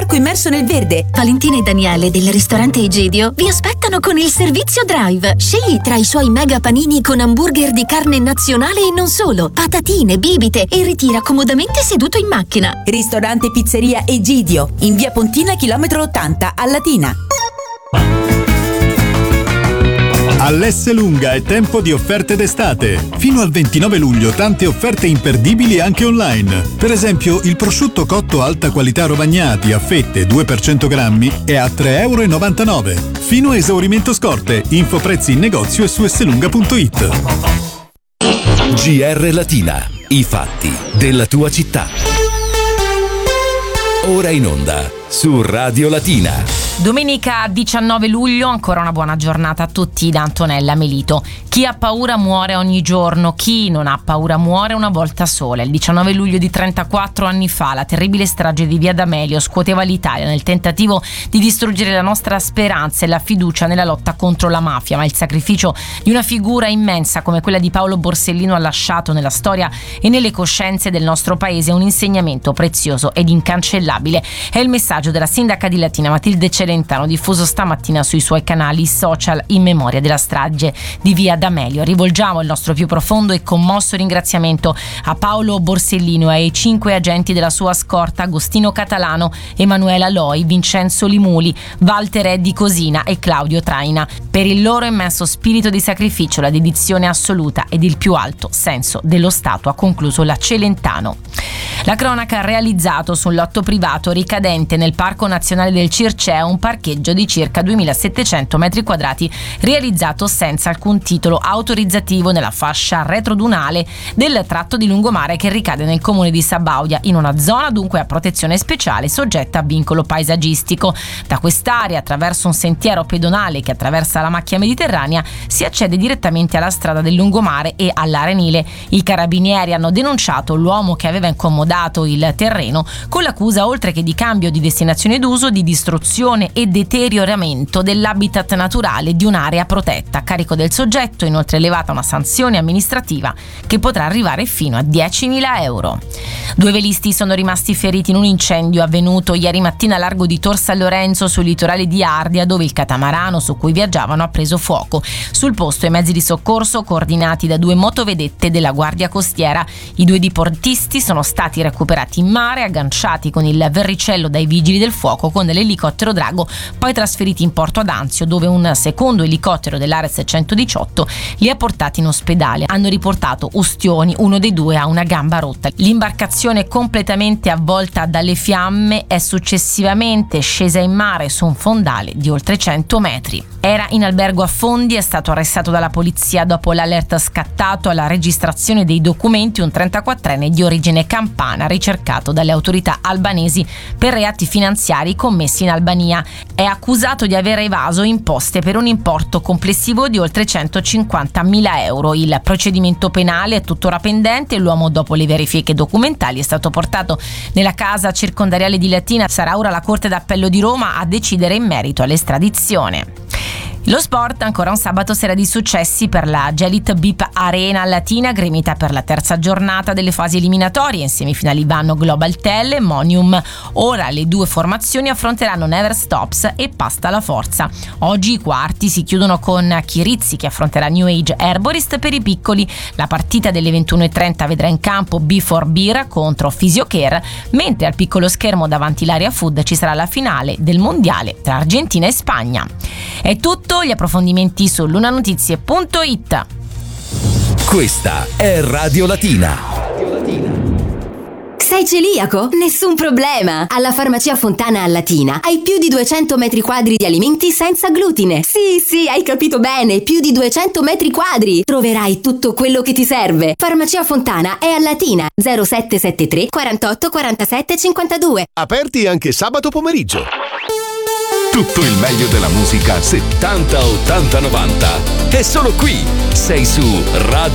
parco immerso nel verde. Valentina e Daniele del ristorante Egidio vi aspettano con il servizio drive. Scegli tra i suoi mega panini con hamburger di carne nazionale e non solo, patatine, bibite e ritira comodamente seduto in macchina. Ristorante Pizzeria Egidio, in via Pontina, chilometro 80, a Latina. All'Esselunga è tempo di offerte d'estate. Fino al 29 luglio tante offerte imperdibili anche online. Per esempio, il prosciutto cotto alta qualità Rovagnati a fette 2 per 100 grammi è a €3,99 €. Fino a esaurimento scorte. Info prezzi in negozio e su esselunga.it. GR Latina. I fatti della tua città. Ora in onda su Radio Latina. Domenica 19 luglio, ancora una buona giornata a tutti da Antonella Melito. Chi ha paura muore ogni giorno, chi non ha paura muore una volta sola. Il 19 luglio di 34 anni fa la terribile strage di Via D'Amelio scuoteva l'Italia nel tentativo di distruggere la nostra speranza e la fiducia nella lotta contro la mafia, ma il sacrificio di una figura immensa come quella di Paolo Borsellino ha lasciato nella storia e nelle coscienze del nostro paese un insegnamento prezioso ed incancellabile. È il messaggio della sindaca di Latina Matilde Celentano, diffuso stamattina sui suoi canali social in memoria della strage di Via D'Amelio. Rivolgiamo il nostro più profondo e commosso ringraziamento a Paolo Borsellino e ai 5 agenti della sua scorta: Agostino Catalano, Emanuela Loi, Vincenzo Limuli, Walter Eddi Cosina e Claudio Traina, per il loro immenso spirito di sacrificio, la dedizione assoluta ed il più alto senso dello Stato, ha concluso la Celentano. La cronaca ha realizzato su un lotto privato ricadente nel Parco Nazionale del Circeo un parcheggio di circa 2700 metri quadrati realizzato senza alcun titolo autorizzativo nella fascia retrodunale del tratto di lungomare che ricade nel comune di Sabaudia, in una zona dunque a protezione speciale soggetta a vincolo paesaggistico. Da quest'area, attraverso un sentiero pedonale che attraversa la macchia mediterranea, si accede direttamente alla strada del lungomare e all'arenile. I carabinieri hanno denunciato l'uomo che aveva incomodato il terreno con l'accusa, oltre che di cambio di destinazione d'uso, di distruzione e deterioramento dell'habitat naturale di un'area protetta. A carico del soggetto è inoltre elevata una sanzione amministrativa che potrà arrivare fino a 10.000 euro. 2 velisti sono rimasti feriti in un incendio avvenuto ieri mattina a largo di Tor San Lorenzo, sul litorale di Ardia, dove il catamarano su cui viaggiavano ha preso fuoco. Sul posto i mezzi di soccorso coordinati da 2 motovedette della Guardia Costiera. I 2 diportisti sono stati recuperati in mare, agganciati con il verricello dai vigili del fuoco con l'elicottero Drago, poi trasferiti in porto ad Anzio, dove un secondo elicottero dell'Ares 118 li ha portati in ospedale. Hanno riportato ustioni, uno dei 2 ha una gamba rotta. L'imbarcazione, completamente avvolta dalle fiamme, è successivamente scesa in mare su un fondale di oltre 100 metri. Era in albergo a Fondi, è stato arrestato dalla polizia dopo l'alert scattato alla registrazione dei documenti un 34enne di origine campana ricercato dalle autorità albanesi per reati finanziari commessi in Albania. È accusato di aver evaso imposte per un importo complessivo di oltre 150.000 euro. Il procedimento penale è tuttora pendente. L'uomo, dopo le verifiche documentali, è stato portato nella casa circondariale di Latina. Sarà ora la Corte d'Appello di Roma a decidere in merito all'estradizione. Lo sport, ancora un sabato sera di successi per la Gelit Bip Arena Latina, gremita per la terza giornata delle fasi eliminatorie. In semifinali vanno Global Tel e Monium. Ora le 2 formazioni affronteranno Never Stops e Pasta alla Forza. Oggi i quarti si chiudono con Chirizzi che affronterà New Age Herborist per i piccoli. La partita delle 21:30 vedrà in campo Before Beer contro Physiocare, mentre al piccolo schermo davanti l'Area Food ci sarà la finale del mondiale tra Argentina e Spagna. È tutto. Gli approfondimenti su lunanotizie.it. Questa è Radio Latina. Sei celiaco? Nessun problema! Alla Farmacia Fontana a Latina hai più di 200 metri quadri di alimenti senza glutine. Sì, hai capito bene, più di 200 metri quadri. Troverai tutto quello che ti serve. Farmacia Fontana è a Latina, 0773 48 47 52. Aperti anche sabato pomeriggio. Tutto il meglio della musica 70, 80, 90 è solo qui. Sei su Radio